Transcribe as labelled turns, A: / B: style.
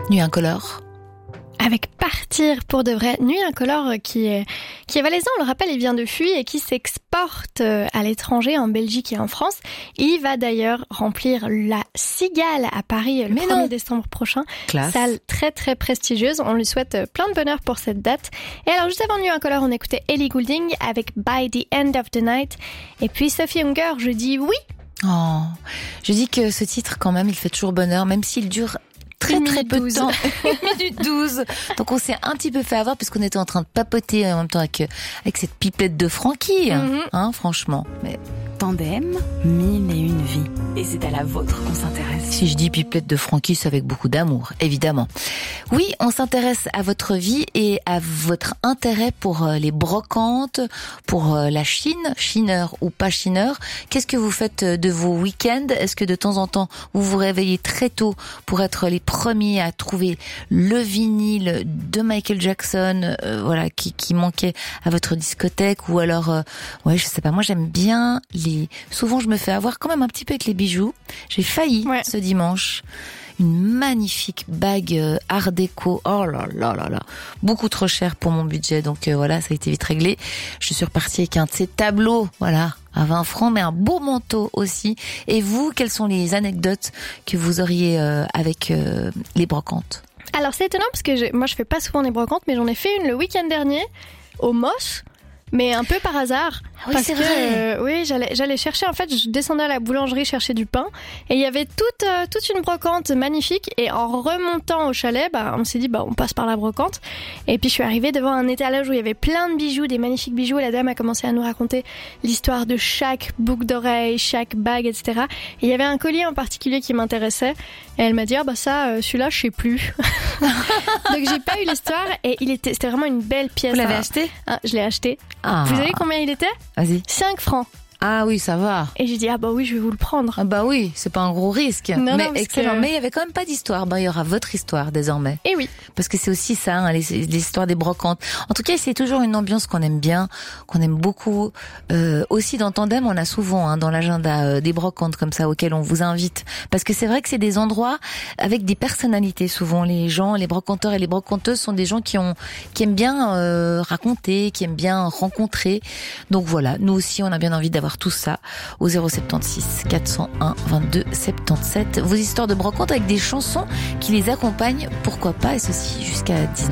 A: Nuit incolore.
B: Avec Partir pour de vrai, Nuit incolore qui est valaisan, on le rappelle, il vient de Fuy et qui s'exporte à l'étranger, en Belgique et en France. Il va d'ailleurs remplir la Cigale à Paris le 1er décembre prochain.
A: Classe.
B: Salle très très prestigieuse, on lui souhaite plein de bonheur pour cette date. Et alors juste avant Nuit incolore, on écoutait Ellie Goulding avec By the End of the Night. Et puis Sophie Hunger, je dis oui.
A: Oh, je dis que ce titre quand même, il fait toujours bonheur, même s'il dure très peu de temps. 1 minute 12. Donc on s'est un petit peu fait avoir puisqu'on était en train de papoter en même temps avec cette pipette de Francky. Hein, franchement. Mais
C: Tandem, 1001 vies. Et c'est à la vôtre qu'on s'intéresse.
A: si je dis pipette de Francky, c'est avec beaucoup d'amour, évidemment. Oui, on s'intéresse à votre vie et à votre intérêt pour les brocantes, pour la Chine, chineur ou pas chineur. Qu'est-ce que vous faites de vos week-ends? Est-ce que de temps en temps, vous vous réveillez très tôt pour être les premiers à trouver le vinyle de Michael Jackson, voilà, qui manquait à votre discothèque, ou alors, ouais, je sais pas, moi j'aime bien souvent je me fais avoir quand même un petit peu avec les bijoux. J'ai failli ce dimanche. Une magnifique bague art déco. Oh là là là là. Beaucoup trop cher pour mon budget. Donc voilà, ça a été vite réglé. Je suis repartie avec un de ces tableaux, voilà, à 20 francs, mais un beau manteau aussi. Et vous, quelles sont les anecdotes que vous auriez avec les brocantes?
B: Alors c'est étonnant parce que moi je fais pas souvent des brocantes, mais j'en ai fait une le week-end dernier au Moss. Mais un peu par hasard.
A: Ah oui,
B: parce
A: c'est
B: que,
A: vrai.
B: Oui, j'allais chercher, en fait, je descendais à la boulangerie chercher du pain, et il y avait toute une brocante magnifique, et en remontant au chalet, on s'est dit, on passe par la brocante, et puis je suis arrivée devant un étalage où il y avait plein de bijoux, des magnifiques bijoux, et la dame a commencé à nous raconter l'histoire de chaque boucle d'oreille, chaque bague, etc. Et il y avait un collier en particulier qui m'intéressait, et elle m'a dit, celui-là, je sais plus. Donc j'ai pas eu l'histoire, et c'était vraiment une belle pièce.
A: Vous l'avez acheté?
B: Je l'ai acheté.
A: Ah.
B: Vous savez combien il était?
A: Vas-y.
B: 5 francs.
A: Ah oui, ça va.
B: Et j'ai dit, oui, je vais vous le prendre.
A: Ah bah oui, c'est pas un gros risque.
B: Non,
A: mais
B: non,
A: excellent. Mais il y avait quand même pas d'histoire. Il y aura votre histoire désormais.
B: Et oui.
A: Parce que c'est aussi ça, hein, les histoires des brocantes. En tout cas, c'est toujours une ambiance qu'on aime bien, qu'on aime beaucoup. Aussi dans Tandem, on a souvent dans l'agenda des brocantes comme ça auxquelles on vous invite. Parce que c'est vrai que c'est des endroits avec des personnalités. Souvent, les gens, les brocanteurs et les brocanteuses sont des gens qui aiment bien raconter, qui aiment bien rencontrer. Donc voilà, nous aussi, on a bien envie d'avoir tout ça au 076 401 22 77. Vos histoires de brocantes avec des chansons qui les accompagnent, pourquoi pas, et ceci jusqu'à 19h.